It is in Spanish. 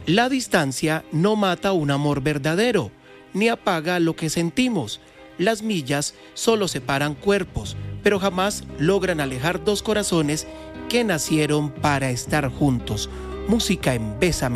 La distancia no mata un amor verdadero, ni apaga lo que sentimos. Las millas solo separan cuerpos, pero jamás logran alejar dos corazones que nacieron para estar juntos. Música en Bésame.